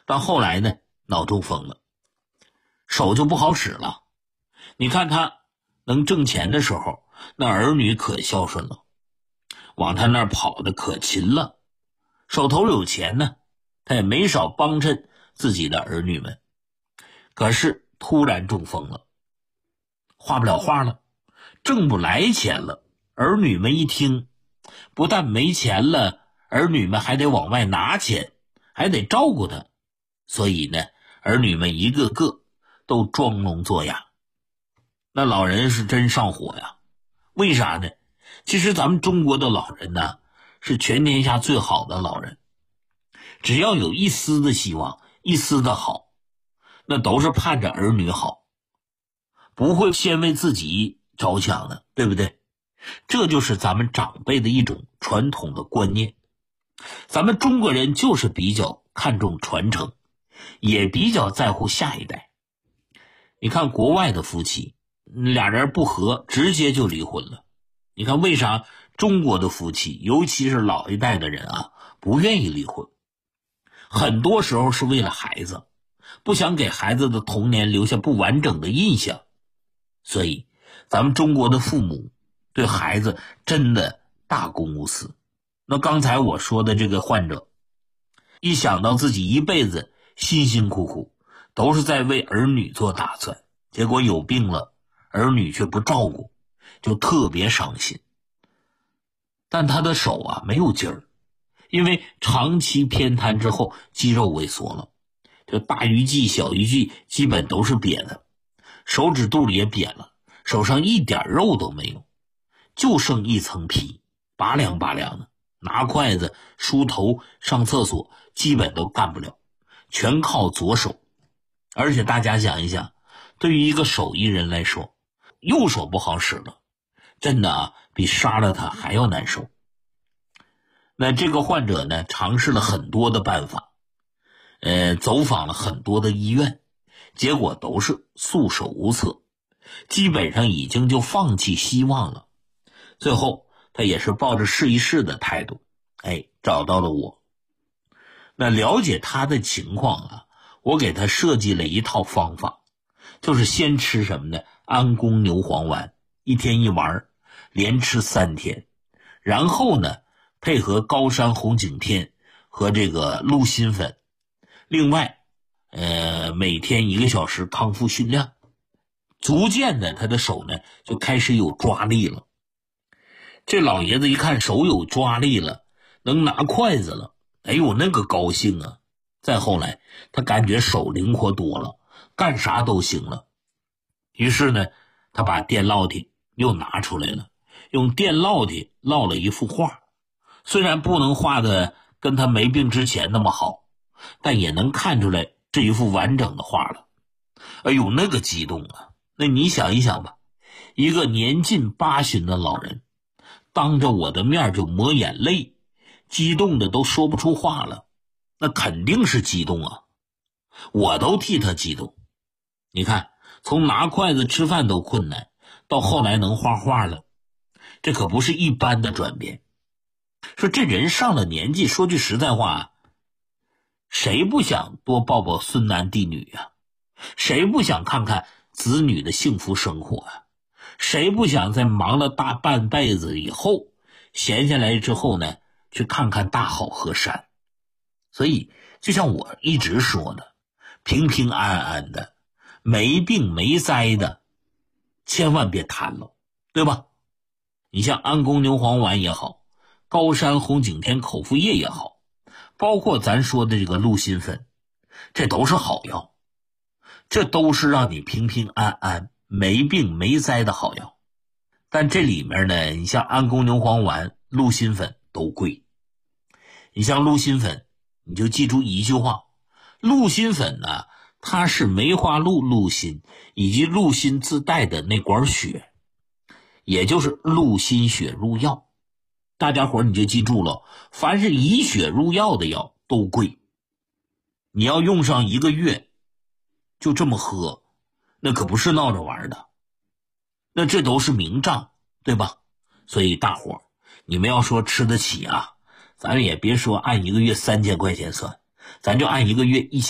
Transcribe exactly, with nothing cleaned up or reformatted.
到后来呢脑中风了，手就不好使了。你看他能挣钱的时候，那儿女可孝顺了，往他那儿跑的可勤了，手头有钱呢，他也没少帮衬自己的儿女们。可是突然中风了，画不了画了，挣不来钱了。儿女们一听，不但没钱了，儿女们还得往外拿钱，还得照顾他。所以呢，儿女们一个个都装聋作哑。那老人是真上火呀。为啥呢？其实咱们中国的老人呢，是全天下最好的老人。只要有一丝的希望，一丝的好，那都是盼着儿女好，不会先为自己着想的，对不对？这就是咱们长辈的一种传统的观念。咱们中国人就是比较看重传承，也比较在乎下一代。你看国外的夫妻，俩人不和，直接就离婚了。你看为啥中国的夫妻，尤其是老一代的人啊，不愿意离婚？很多时候是为了孩子，不想给孩子的童年留下不完整的印象。所以咱们中国的父母对孩子真的大公无私。那刚才我说的这个患者，一想到自己一辈子辛辛苦苦都是在为儿女做打算，结果有病了，儿女却不照顾，就特别伤心。但他的手啊没有劲儿，因为长期偏瘫之后肌肉萎缩了，就大鱼际小鱼际基本都是瘪的，手指肚里也瘪了，手上一点肉都没有，就剩一层皮，拔凉拔凉的，拿筷子梳头上厕所基本都干不了，全靠左手。而且大家想一想，对于一个手艺人来说，右手不好使了，真的啊，比杀了他还要难受。那这个患者呢，尝试了很多的办法，呃，走访了很多的医院，结果都是束手无策，基本上已经就放弃希望了。最后他也是抱着试一试的态度，哎，找到了我。那了解他的情况啊，我给他设计了一套方法，就是先吃什么呢？安宫牛黄丸，一天一丸，连吃三天。然后呢，配合高山红景天和这个鹿心粉，另外呃，每天一个小时康复训练。逐渐的他的手呢就开始有抓力了。这老爷子一看手有抓力了，能拿筷子了，哎呦那个高兴啊。再后来他感觉手灵活多了，干啥都行了。于是呢，他把电烙铁又拿出来了，用电烙铁烙了一幅画。虽然不能画的跟他没病之前那么好，但也能看出来是一幅完整的画了。哎呦那个激动啊。那你想一想吧，一个年近八旬的老人当着我的面就抹眼泪，激动的都说不出话了，那肯定是激动啊，我都替他激动。你看从拿筷子吃饭都困难，到后来能画画了，这可不是一般的转变。说这人上了年纪，说句实在话，谁不想多抱抱孙男弟女啊？谁不想看看子女的幸福生活啊？谁不想在忙了大半辈子以后，闲下来之后呢，去看看大好河山？所以就像我一直说的，平平安安的，没病没灾的，千万别贪了，对吧？你像安宫牛黄丸也好，高山红景天口服液也好，包括咱说的这个鹿心粉，这都是好药，这都是让你平平安安没病没灾的好药。但这里面呢，你像安宫牛黄丸、鹿心粉都贵。你像鹿心粉，你就记住一句话，鹿心粉呢，它是梅花鹿鹿心以及鹿心自带的那管血，也就是鹿心血入药。大家伙你就记住了，凡是以血入药的药都贵，你要用上一个月就这么喝，那可不是闹着玩的，那这都是明账，对吧？所以大伙你们要说吃得起啊，咱也别说按一个月三千块钱算，咱就按一个月一千